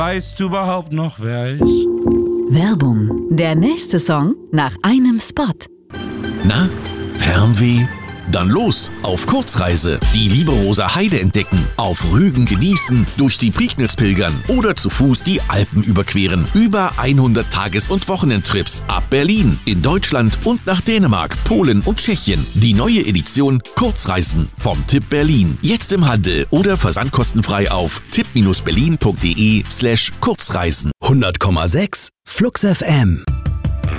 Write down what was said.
Weißt du überhaupt noch, wer ich? Werbung. Der nächste Song nach einem Spot. Na, Fernweh? Dann los auf Kurzreise. Die Lieberoser Heide entdecken, auf Rügen genießen, durch die Prignitz pilgern oder zu Fuß die Alpen überqueren. Über 100 Tages- und Wochenendtrips ab Berlin, in Deutschland und nach Dänemark, Polen und Tschechien. Die neue Edition Kurzreisen vom Tipp Berlin. Jetzt im Handel oder versandkostenfrei auf tipp-berlin.de/Kurzreisen. 100,6 Flux FM.